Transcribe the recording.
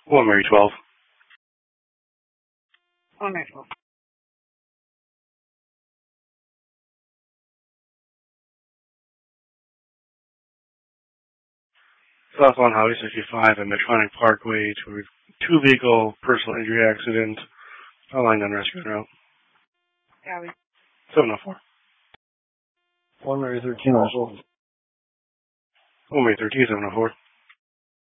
1 Mary 12. 1 Mary 12. Southbound Highway 65 at Medtronic Parkway to a two-vehicle personal injury accident. Outlined on rescue route. Copy. 704. 1 Mary 13. 1 Mary 13, 704.